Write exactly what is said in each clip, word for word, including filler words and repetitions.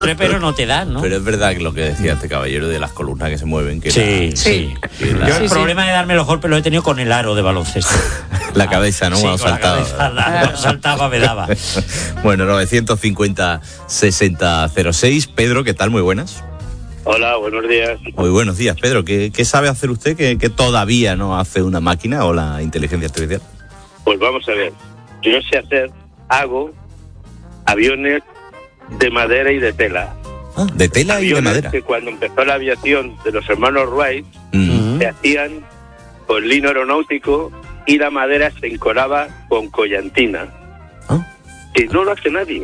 Pero no te dan, ¿no? Pero es verdad que lo que decía este caballero de las columnas que se mueven. Que sí, la, sí. Que la, Yo el sí, problema sí. de darme los golpes lo he tenido con el aro de baloncesto. La cabeza, ¿no? Sí, Cuando saltaba. Cuando saltaba me daba. Bueno, novecientos cincuenta, sesenta, cero seis. Pedro, ¿qué tal? Muy buenas. Hola, buenos días. Muy buenos días, Pedro. ¿Qué, qué sabe hacer usted que, que todavía no hace una máquina o la inteligencia artificial? Pues vamos a ver. Yo sé hacer, hago aviones de madera y de tela. Ah, de tela aviones y de madera. Que cuando empezó la aviación de los hermanos Wright, mm. se hacían con lino aeronáutico y la madera se encoraba con collantina. ¿Ah? Que no lo hace nadie.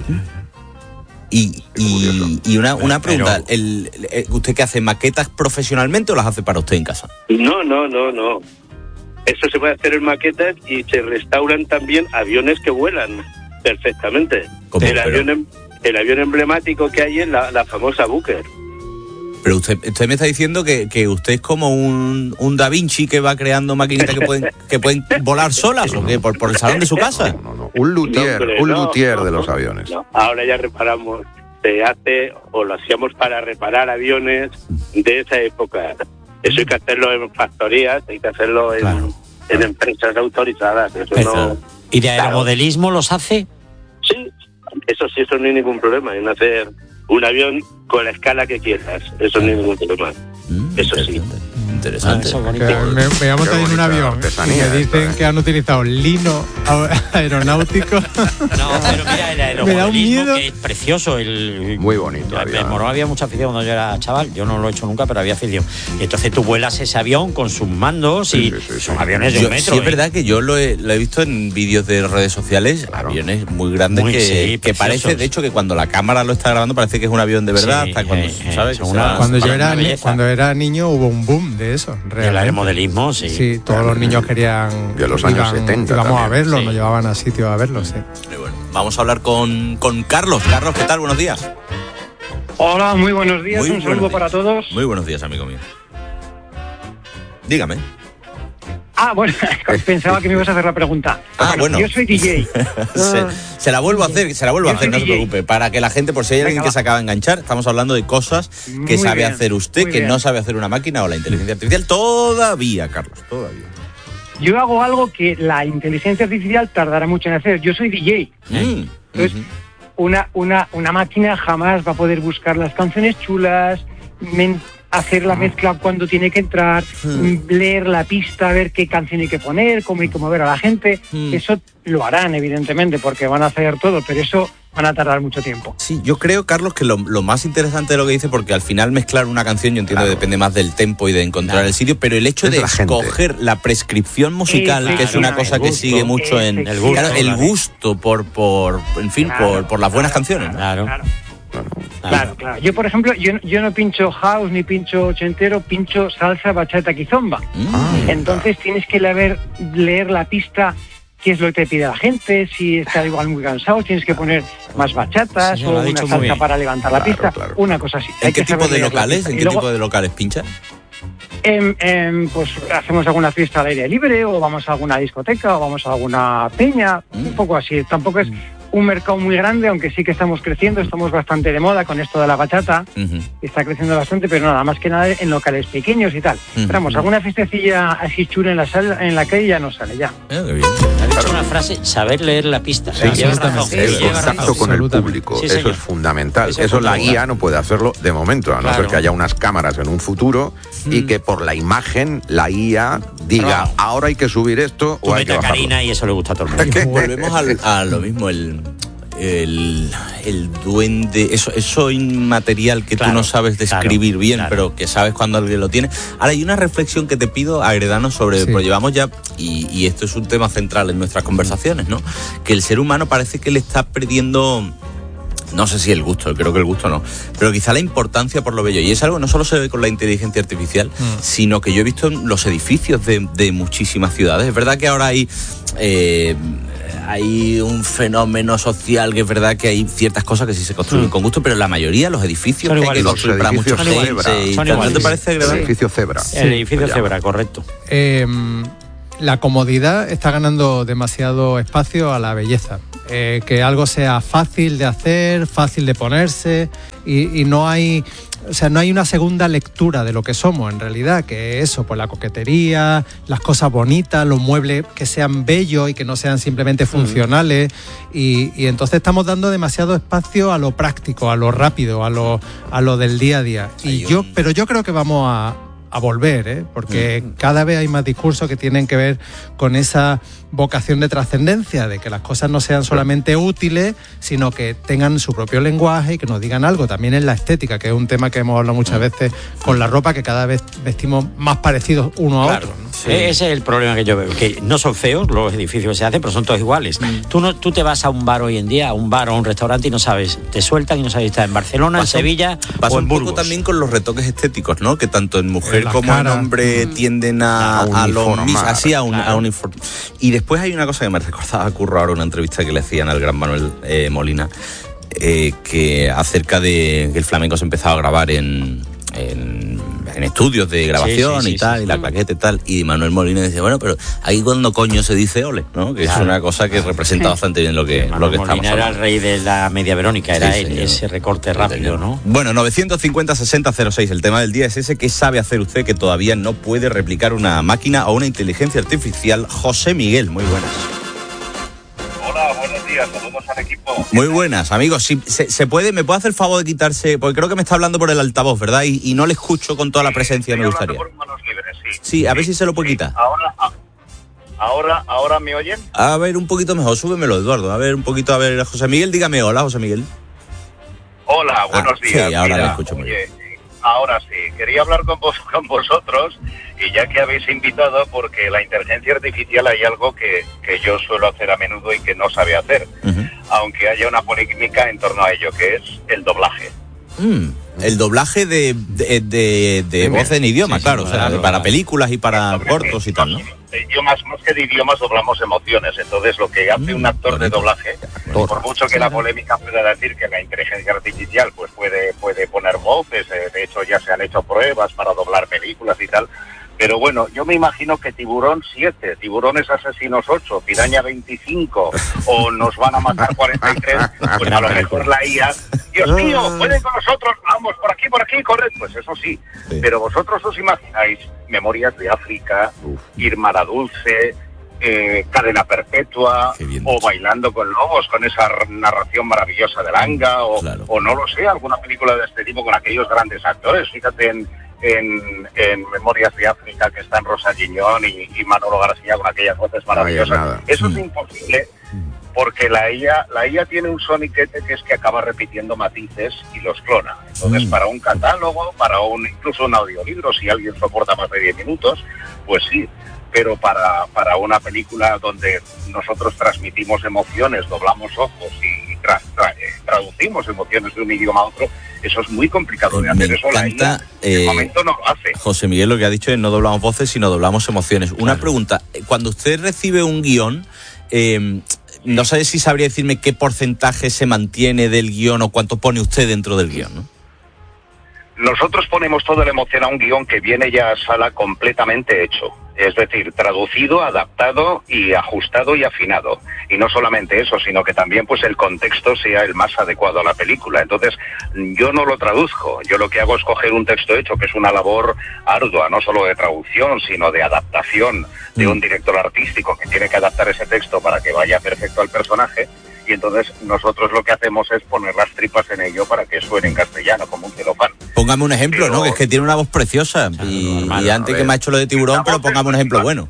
Y, y, y una, una pregunta, Pero... el, el, ¿usted qué hace? ¿Maquetas profesionalmente o las hace para usted en casa? No, no, no, no. Eso se puede hacer en maquetas y se restauran también aviones que vuelan perfectamente. ¿Cómo? El Pero... avión, el avión emblemático que hay es la, la famosa Booker. Pero usted, usted me está diciendo que, que usted es como un, un Da Vinci que va creando maquinitas que pueden que pueden volar solas, ¿o qué? ¿Por, por el salón de su casa? No, no, no. Un luthier, no, hombre, un no, luthier no, de los no, aviones. No. Ahora ya reparamos, se hace o lo hacíamos para reparar aviones de esa época. Eso hay que hacerlo en factorías, hay que hacerlo en, claro, en claro. empresas autorizadas. Eso Eso. no. ¿Y de aeromodelismo los hace? Sí, eso sí, eso no hay ningún problema en hacer un avión con la escala que quieras. Eso no hay ningún problema. Mm, eso sí. Interesante. Ah, eso bonito. Que me, me voy a montar en un avión y me dicen ¿eh? que han utilizado lino aeronáutico. No, pero mira, el Me da un aeromodelismo miedo. que es precioso. El, Muy bonito. En Había. Morón había mucha afición cuando yo era chaval. Yo no lo he hecho nunca, pero había afición. Y entonces tú vuelas ese avión con sus mandos y Sí, sí, sí, son sí. aviones de Yo, un metro. sí, es ¿eh? verdad que yo lo he, lo he visto en vídeos de redes sociales, Claro. aviones muy grandes Muy, que, sí, que preciosos. parece, de hecho, que cuando la cámara lo está grabando parece que es un avión de verdad, Sí, hasta cuando, eh, eh, ¿sabes? son O una- sea, Cuando yo para era una ni- belleza. cuando era niño hubo un boom de eso, Y el realmente. aeromodelismo, sí. Sí, todos los niños querían De los años iban- setenta íbamos a también. verlo, Sí. nos llevaban a sitios a verlo, sí. Y bueno, vamos a hablar con, con Carlos. Carlos, ¿qué tal? Buenos días. Hola, muy buenos días, Muy un saludo buenos para días. todos. Muy buenos días, amigo mío. Dígame. Ah, bueno, pensaba que me ibas a hacer la pregunta. Ah, bueno. Yo soy D J. se, se la vuelvo a hacer, se la vuelvo a Yo hacer, soy no se D J. preocupe. Para que la gente, por si hay alguien Venga, que va. se acaba de enganchar, estamos hablando de cosas que Muy sabe bien, hacer usted, muy que bien. no sabe hacer una máquina o la inteligencia artificial. Todavía, Carlos, todavía. Yo hago algo que la inteligencia artificial tardará mucho en hacer. Yo soy D J. Mm, Entonces, ujú. una, una, una máquina jamás va a poder buscar las canciones chulas, men- hacer la mezcla cuando tiene que entrar, Hmm. leer la pista, ver qué canción hay que poner, cómo hay que mover a la gente. Hmm. Eso lo harán, evidentemente, porque van a hacer todo, pero eso van a tardar mucho tiempo. Sí, yo creo, Carlos, que lo, lo más interesante de lo que dice, porque al final mezclar una canción, yo entiendo Claro. que depende más del tempo y de encontrar Claro. el sitio, pero el hecho Es de la gente. escoger la prescripción musical, Sí, que es claro, una el cosa que gusto. sigue mucho en El gusto, claro, el claro. gusto por, por, en fin, Claro, por, por las buenas claro, canciones, ¿no? Claro. Claro. Claro. Claro, claro. Yo, por ejemplo, yo, yo no pincho house ni pincho ochentero, pincho salsa, bachata, kizomba. Mm. Ah, Entonces tienes que leer, leer la pista, qué es lo que te pide la gente, si está igual muy cansado, tienes que poner más bachatas Sí, lo ha o dicho una muy salsa bien. para levantar la Claro, pista, claro. una cosa así. ¿En Hay qué que tipo saber de leer la locales? pista. ¿En Y qué luego, tipo de locales pincha? em, em, pues hacemos alguna fiesta al aire libre o vamos a alguna discoteca o vamos a alguna peña, Mm. un poco así. Tampoco es un mercado muy grande, aunque sí que estamos creciendo, estamos bastante de moda con esto de la bachata. Ujú. Está creciendo bastante, pero nada más que nada en locales pequeños y tal. Ujú. Pero vamos, alguna fiestecilla así chula en la sala, en la calle ya no sale ya. Eh, qué bien. Ha dicho una frase, saber leer la pista. Sí, lleva razón. absolutamente. El lleva contacto razón. con el Absolutamente. público, Sí, eso señor. es fundamental. Eso es Eso la fundamental. I A no puede hacerlo de momento, a no Claro. ser que haya unas cámaras en un futuro y que por la imagen la I A diga, Claro. ahora hay que subir esto Tú o hay que mete a bajarlo. Karina y eso le gusta a todo el mundo. Volvemos al- a lo mismo, el, el, el duende, eso, eso inmaterial que Claro, tú no sabes describir claro, bien, claro. pero que sabes cuando alguien lo tiene. Ahora, hay una reflexión que te pido, Agredano, sobre, Sí. porque llevamos ya, y, y esto es un tema central en nuestras conversaciones, ¿no? Que el ser humano parece que le está perdiendo... No sé si el gusto, creo que el gusto no, pero quizá la importancia por lo bello. Y es algo que no solo se ve con la inteligencia artificial, Mm. sino que yo he visto en los edificios de, de muchísimas ciudades. Es verdad que ahora hay... eh, hay un fenómeno social que es verdad que hay ciertas cosas que sí se construyen Mm. con gusto, pero la mayoría de los edificios Son que hay que iguales. construir Los para mucha edificios gente Zebra. y Son tal, ¿no iguales. te parece El agradable? edificio Zebra. El edificio se Zebra, llama. correcto. Eh, la comodidad está ganando demasiado espacio a la belleza. eh, que algo sea fácil de hacer, fácil de ponerse y, y no hay... O sea, no hay una segunda lectura de lo que somos en realidad, que eso, pues la coquetería, las cosas bonitas, los muebles que sean bellos y que no sean simplemente funcionales. Mm. Y, y entonces estamos dando demasiado espacio a lo práctico, a lo rápido, a lo, a lo del día a día. Y yo, pero yo creo que vamos a, a volver, ¿eh? Porque mm. cada vez hay más discursos que tienen que ver con esa vocación de trascendencia, de que las cosas no sean solamente útiles, sino que tengan su propio lenguaje y que nos digan algo. También en la estética, que es un tema que hemos hablado muchas veces con la ropa, que cada vez vestimos más parecidos uno a claro, otro, ¿no? Sí. Ese es el problema que yo veo, que no son feos los edificios que se hacen, pero son todos iguales. Mm. Tú no, tú te vas a un bar hoy en día, a un bar o a un restaurante y no sabes, te sueltan y no sabes si estás en Barcelona, pasa, en Sevilla pasa o en un Burgos. poco también con los retoques estéticos, ¿no? Que tanto en mujer en como cara. en hombre mm. tienden a, a, a lo mismo, así a, un, claro. a uniform. Y después hay una cosa que me recordaba a Curro ahora, una entrevista que le hacían al gran Manuel eh, Molina, eh, que acerca de que el flamenco se empezaba a grabar en, en, en estudios de grabación sí, sí, sí, y tal, sí, y la claqueta y tal, y Manuel Molina decía, bueno, pero ahí cuando coño se dice ole, ¿no? Que claro. es una cosa que representa bastante bien lo que, lo que estamos Molina hablando. Era el rey de la media Verónica, era sí, él, ese recorte rápido, ¿no? Bueno, novecientos cincuenta sesenta cero seis, el tema del día es ese. ¿Qué sabe hacer usted que todavía no puede replicar una máquina o una inteligencia artificial? José Miguel, muy buenas. Hola, buenos días, saludos al equipo. Muy buenas, amigos. Si se, se puede, ¿me puede hacer el favor de quitarse? Porque creo que me está hablando por el altavoz, ¿verdad? Y, y no le escucho con toda la presencia, me gustaría. Por manos libres, sí. Sí, a ver si se lo puede sí. quitar. Ahora, ahora, ahora me oyen. A ver, un poquito mejor, súbemelo, Eduardo. A ver, un poquito, a ver, José Miguel, dígame hola, José Miguel. Hola, buenos ah, días. Sí, ahora Mira, le escucho muy bien. Ahora sí, quería hablar con, vos, con vosotros, y ya que habéis invitado, porque la inteligencia artificial hay algo que, que yo suelo hacer a menudo y que no sabe hacer, uh-huh. aunque haya una polémica en torno a ello, que es el doblaje. Mm, el doblaje de, de, de, de voz en idioma, sí, claro, sí, o sea, claro, para películas y para cortos y tal, ¿no? De idiomas, más que de idiomas, doblamos emociones. Entonces, lo que hace mm, un actor bonito. de doblaje, Actor. por mucho que la polémica pueda decir que la inteligencia artificial pues puede, puede poner voces, eh, de hecho ya se han hecho pruebas para doblar películas y tal, pero bueno, yo me imagino que Tiburón siete, Tiburones Asesinos ocho, Piraña veinticinco, o Nos van a matar cuarenta y tres, pues a lo mejor la I A, Dios mío, pueden con nosotros, vamos, por aquí, por aquí, corred, pues eso sí, sí. Pero vosotros os imagináis Memorias de África, Uf. Irma la Dulce, eh, Cadena Perpetua, o Bailando con Lobos, con esa narración maravillosa de Langa, o, claro. o no lo sé, alguna película de este tipo con aquellos grandes actores, fíjate en... En, en Memorias de África, que están Rosa Giñón y, y Manolo García con aquellas voces maravillosas. Eso es imposible porque la I A, la I A tiene un soniquete que es que acaba repitiendo matices y los clona. Entonces, mm. para un catálogo, para un incluso un audiolibro, si alguien soporta más de diez minutos, pues sí. Pero para, para una película donde nosotros transmitimos emociones, doblamos ojos y tra, tra, traducimos emociones de un idioma a otro, eso es muy complicado de hacer. Me eso encanta, la I A, en el momento no lo hace. José Miguel lo que ha dicho es no doblamos voces, sino doblamos emociones. Claro. Una pregunta, cuando usted recibe un guión, eh, no sé si sabría decirme qué porcentaje se mantiene del guión o cuánto pone usted dentro del guión, ¿no? Nosotros ponemos toda la emoción a un guión que viene ya a sala completamente hecho. Es decir, traducido, adaptado y ajustado y afinado. Y no solamente eso, sino que también pues el contexto sea el más adecuado a la película. Entonces, yo no lo traduzco. Yo lo que hago es coger un texto hecho, que es una labor ardua, no solo de traducción, sino de adaptación de un director artístico que tiene que adaptar ese texto para que vaya perfecto al personaje. Y entonces nosotros lo que hacemos es poner las tripas en ello para que suene en castellano, como un celofán. Póngame un ejemplo, pero, ¿no? Que es que tiene una voz preciosa. Claro, y, normal, y antes que me ha hecho lo de Tiburón, pero póngame un ejemplo bueno.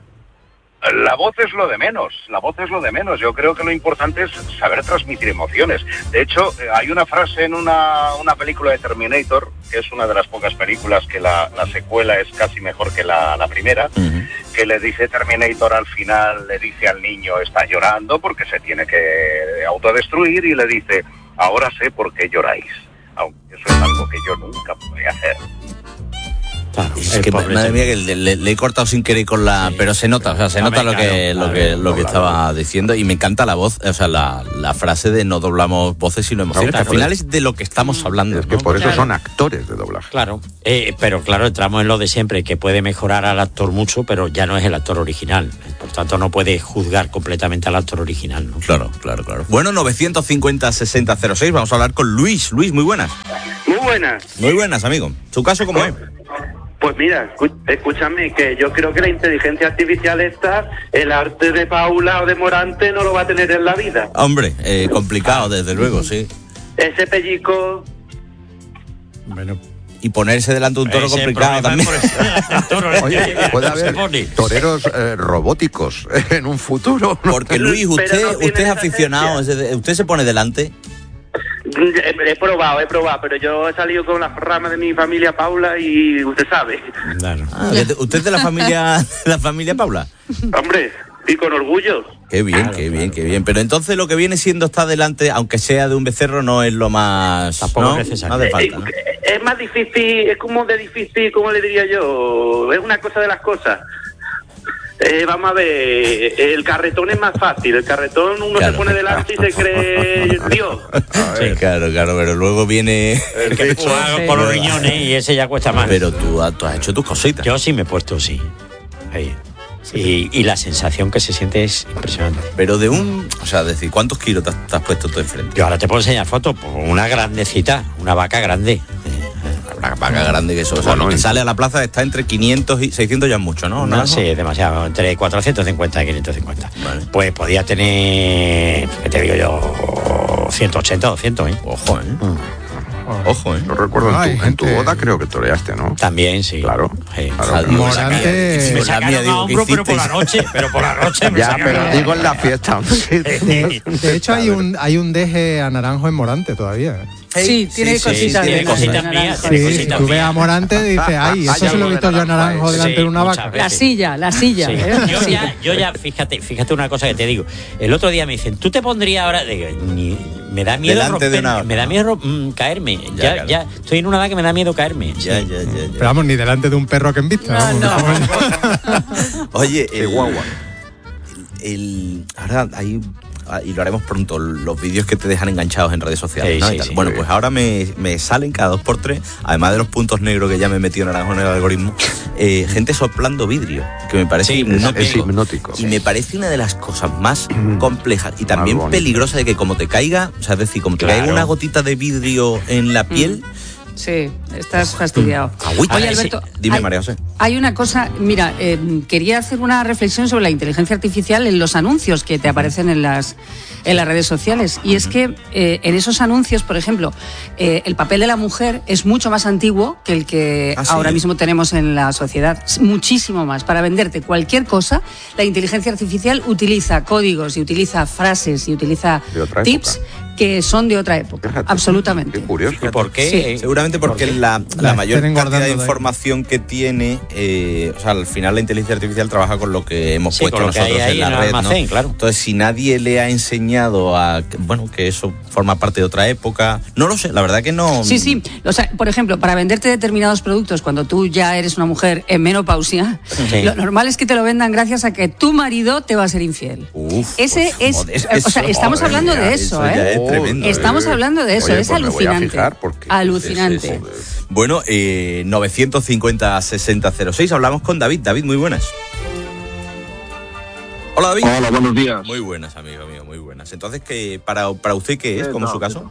La voz es lo de menos, la voz es lo de menos. Yo creo que lo importante es saber transmitir emociones. De hecho, hay una frase en una, una película de Terminator, que es una de las pocas películas que la, la secuela es casi mejor que la, la primera, uh-huh. que le dice Terminator al final, le dice al niño, está llorando porque se tiene que autodestruir, y le dice, ahora sé por qué lloráis. Aunque eso es algo que yo nunca podré hacer. Claro, es que, madre mía, que le, le, le he cortado sin querer con la... Sí. Pero se nota, o sea, se no, nota lo, claro, que, claro, lo que lo claro, que estaba claro. diciendo, y me encanta la voz, o sea, la, la frase de no doblamos voces sino emociones, claro, que al final es de lo que estamos hablando. Es que ¿no? por eso claro. son actores de doblaje. Claro, eh, pero claro, entramos en lo de siempre, que puede mejorar al actor mucho, pero ya no es el actor original. Por tanto, no puede juzgar completamente al actor original, ¿no? Claro, claro, claro. Bueno, novecientos cincuenta, sesenta cero seis, vamos a hablar con Luis. Luis, muy buenas. Muy buenas. Muy buenas, amigo. ¿Tu caso cómo es? Pues mira, escúchame, que yo creo que la inteligencia artificial esta, el arte de Paula o de Morante no lo va a tener en la vida. Hombre, eh, complicado, desde luego, sí. Ese pellizco... Bueno... Y ponerse delante de un toro ese complicado también. Toro, Oye, puede haber toreros eh, robóticos en un futuro. Porque Luis, usted, no usted es aficionado, usted se pone delante... He probado, he probado, pero yo he salido con las ramas de mi familia Paula y usted sabe. Claro. Ah, ¿usted es de la familia, de la familia Paula? Hombre, y con orgullo. Qué bien, claro, qué bien, claro. qué bien. Pero entonces lo que viene siendo estar delante, aunque sea de un becerro, no es lo más... Tampoco ¿no? es necesario. No hace falta, ¿no? Es más difícil, es como de difícil, ¿cómo le diría yo? Es una cosa de las cosas. Eh, vamos a ver, el carretón es más fácil, el carretón uno claro. se pone delante y se cree Dios. Sí, claro, claro, pero luego viene... El que empuja por los riñones y ese ya cuesta más. Pero tú, tú has hecho tus cositas. Yo sí me he puesto, sí. Ahí. Y, y la sensación que se siente es impresionante. Pero de un... O sea, decir, ¿cuántos kilos te has, te has puesto tú enfrente? Yo ahora te puedo enseñar fotos, pues una grandecita, una vaca grande. Una vaca grande que eso, o sea, bueno, lo que sale a la plaza está entre quinientos y seiscientos, ya es mucho, ¿no? No, no sé, demasiado, entre cuatrocientos cincuenta y quinientos cincuenta. Vale. Pues podía tener, ¿qué te digo yo? ciento ochenta, doscientos, ¿eh? Ojo, ¿eh? Mm. Ojo, ¿eh? Lo recuerdo en, Ay, tu, en tu boda, creo que toreaste, ¿no? También, sí. Claro. Sí. claro Morante... Me sacaron a hombro, pero por la noche, pero por la noche me ya, sacaron. pero digo en la fiesta. De hecho, hay un, hay un deje a Naranjo en Morante todavía. Sí, tiene sí, cositas. Sí, tiene cositas mías. Sí, tú ves a Morante y dices, ay, eso se lo he visto yo a Naranjo delante sí, de una vaca. La silla, la silla. Sí. ¿eh? Yo, ya, yo ya, fíjate, fíjate una cosa que te digo. El otro día me dicen, ¿tú te pondrías ahora? Digo, ni, me da miedo delante romper, de una... me da miedo mm, caerme. Ya, ya, claro. ya, estoy en una edad que me da miedo caerme. Ya, sí. ya, ya, ya. Pero vamos, ni delante de un perro que en vista. No, no. Oye, el guagua. El, el, ahora hay... y lo haremos pronto, los vídeos que te dejan enganchados en redes sociales, sí, ¿no? Sí, sí, bueno, sí. Pues ahora me, me salen cada dos por tres, además de los puntos negros que ya me he metido Naranjo en el algoritmo, eh, gente soplando vidrio, que me parece sí, hipnótico, es hipnótico. Y me parece una de las cosas más complejas y también peligrosas de que como te caiga, o sea, es decir, como te claro. caiga una gotita de vidrio en la piel... Mm. Sí, estás fastidiado. Agüita. Oye, Alberto, sí. Dime, hay, María José. Hay una cosa, mira, eh, quería hacer una reflexión sobre la inteligencia artificial en los anuncios que te aparecen en las en las redes sociales. Y uh-huh. es que eh, en esos anuncios, por ejemplo, eh, el papel de la mujer es mucho más antiguo que el que ¿Ah, ahora sí? mismo tenemos en la sociedad. Muchísimo más. Para venderte cualquier cosa, la inteligencia artificial utiliza códigos y utiliza frases y utiliza tips época. que son de otra época. Fíjate, absolutamente. Qué curioso. ¿Y por qué? Sí. Seguramente porque ¿Por la, la, la mayor cantidad de información que tiene, eh, o sea, al final la inteligencia artificial trabaja con lo que hemos sí, puesto nosotros hay ahí en la en red, almacén, ¿no? Claro. Entonces, si nadie le ha enseñado a, bueno, que eso forma parte de otra época, no lo sé, la verdad que no. Sí, sí. O sea, por ejemplo, para venderte determinados productos cuando tú ya eres una mujer en menopausia, sí. lo normal es que te lo vendan gracias a que tu marido te va a ser infiel. Uf, Ese pues, es, joder, o sea, estamos joder, hablando mira, de eso, eso ¿eh? Es tremendo, estamos eh. hablando de eso, Oye, es pues alucinante. Porque... Alucinante. Sí, sí, sí. Bueno, eh, novecientos cincuenta, sesenta cero seis, hablamos con David. David, muy buenas. Hola, David. Hola, buenos días. Muy buenas, amigo mío, muy buenas. Entonces, ¿qué, para, para usted qué es, como no, su caso?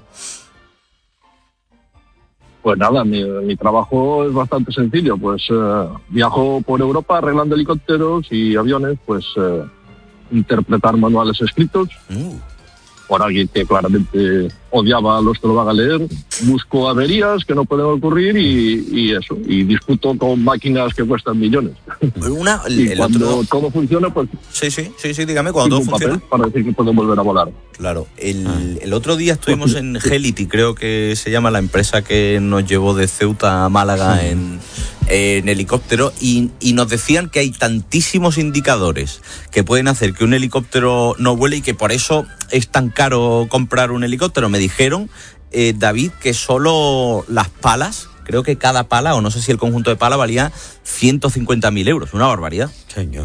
Pues nada, mi, mi trabajo es bastante sencillo. Pues eh, viajo por Europa arreglando helicópteros y aviones, pues eh, interpretar manuales escritos. Uh. Por alguien que claramente odiaba a los que lo van a leer, busco averías que no pueden ocurrir y, y eso, y discuto con máquinas que cuestan millones. Una, el, y el cuando otro... todo funciona, pues... Sí, sí, sí, sí, dígame, cuando todo funciona... Para decir que pueden volver a volar. Claro, el, ah. el otro día estuvimos en Helity, creo que se llama la empresa que nos llevó de Ceuta a Málaga sí. en... en helicóptero y, y nos decían que hay tantísimos indicadores que pueden hacer que un helicóptero no vuele y que por eso es tan caro comprar un helicóptero. Me dijeron, eh, David, que solo las palas creo que cada pala, o no sé si el conjunto de pala, valía ciento cincuenta mil euros, una barbaridad. Señor.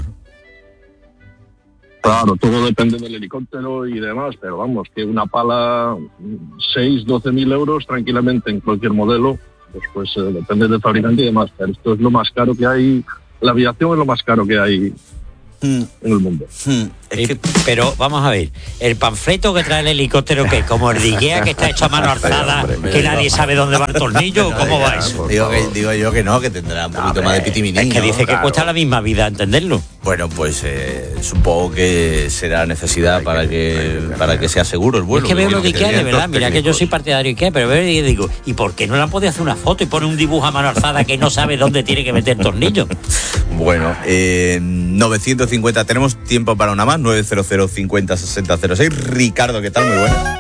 Claro, todo depende del helicóptero y demás, pero vamos, que una pala, seis, doce mil euros tranquilamente en cualquier modelo, pues, pues eh, depende del fabricante y demás, pero esto es lo más caro que hay, la aviación es lo más caro que hay Mm. en el mundo. Mm. Es que... Pero vamos a ver, el panfleto que trae el helicóptero, que como el de Ikea, que está hecho a mano alzada, que nadie sabe dónde va el tornillo, ¿cómo va eso? Digo, que, digo yo que no, que tendrá un poquito más de pitiminín. Es que ¿no? dice que Claro. cuesta la misma vida entenderlo. Bueno, pues eh, supongo que será necesidad para que para que sea seguro el vuelo. Es que veo ¿no? lo de Ikea, de verdad, mira que yo soy partidario de Ikea, pero veo y digo, ¿y por qué no le han podido hacer una foto y poner un dibujo a mano alzada que no sabe dónde tiene que meter tornillo? Bueno, eh, novecientos cincuenta, tenemos tiempo para una más, nueve cero cero cincuenta sesenta cero seis. Ricardo, ¿qué tal? Muy buenas.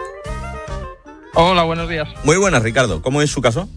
Hola, buenos días. Muy buenas, Ricardo. ¿Cómo es su caso?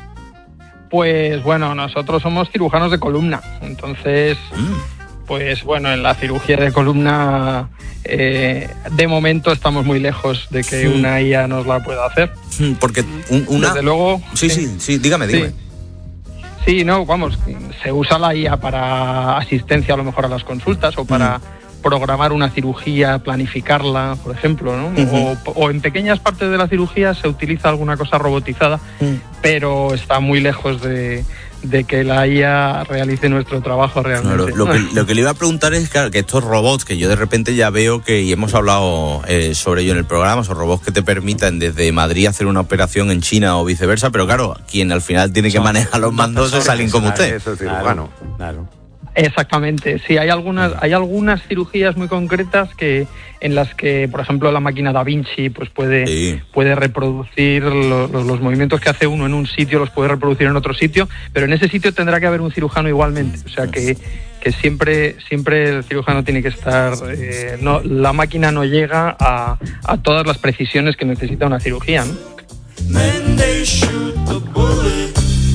Pues bueno, nosotros somos cirujanos de columna, entonces, Mm. pues bueno, en la cirugía de columna eh, de momento estamos muy lejos de que Mm. una I A nos la pueda hacer. Mm, Porque un- una... Desde luego... Sí, sí, sí, dígame, Sí. dígame. Sí, no, vamos, se usa la I A para asistencia a lo mejor a las consultas o para Mm. programar una cirugía, planificarla, por ejemplo, ¿no? Ujú. o, o en pequeñas partes de la cirugía se utiliza alguna cosa robotizada, Mm. pero está muy lejos de, de que la I A realice nuestro trabajo realmente. Claro, lo, que, lo que le iba a preguntar es claro, que estos robots que yo de repente ya veo que, y hemos hablado eh, sobre ello en el programa, son robots que te permitan desde Madrid hacer una operación en China o viceversa, pero claro, quien al final tiene que Son manejar los mandos es alguien como usted. Eso es Claro, cirujano. claro. Exactamente, sí, hay algunas, hay algunas cirugías muy concretas que en las que, por ejemplo, la máquina Da Vinci pues puede, Sí. puede reproducir lo- lo- los movimientos que hace uno en un sitio, los puede reproducir en otro sitio, pero en ese sitio tendrá que haber un cirujano igualmente, o sea que, que siempre, siempre el cirujano tiene que estar, eh, no, la máquina no llega a, a todas las precisiones que necesita una cirugía, ¿no? When they shoot the bullet,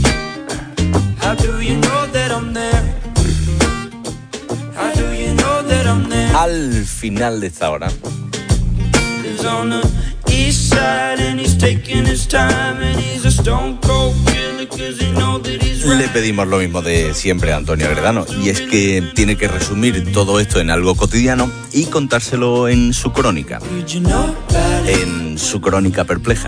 how do you know that I'm there? How do you know that I'm there? Al final de esta hora, He's on the east side and he's taking his time and he's a stone cold killer 'cause he know that he's le right. pedimos lo mismo de siempre a Antonio Agredano, y es que tiene que resumir todo esto en algo cotidiano y contárselo en su crónica, Did you know about it? en su crónica perpleja.